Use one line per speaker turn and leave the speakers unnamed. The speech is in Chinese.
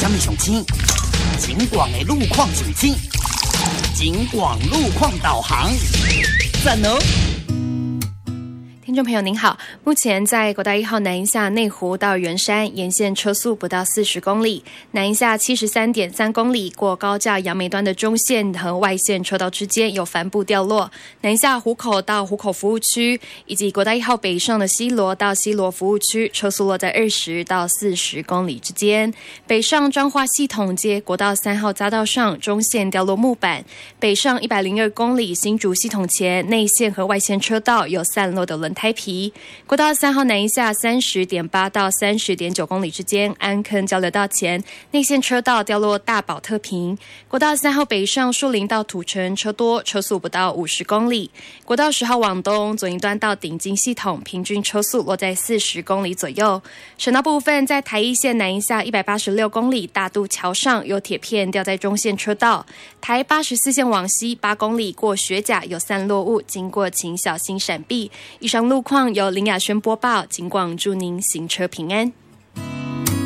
什么上青？景广的路况上青，景广路况导航，赞哦！
听众朋友您好，目前在国道1号南一下内湖到圆山沿线车速不到40公里，南一下73.3公里过高架杨梅端的中线和外线车道之间有帆布掉落，南一下湖口到湖口服务区以及国道1号北上的西螺到西螺服务区车速落在20到40公里之间，北上彰化系统街国道3号匝道上中线掉落木板，北上102公里新竹系统前内线和外线车道有散落的轮胎皮，国道3号南一下30.8到30.9公里之间，安坑交流道前内线车道掉落大宝特瓶，国道3号北上树林到土城车多，车速不到50公里，国道10号往东左营端到顶金系统平均车速落在40公里左右。省道部分在台一线南一下186公里大渡桥上有铁片掉在中线车道，台84线往西8公里过学甲有散落物，经过请小心闪避。以上路况由林雅轩播报，警广祝您行车平安。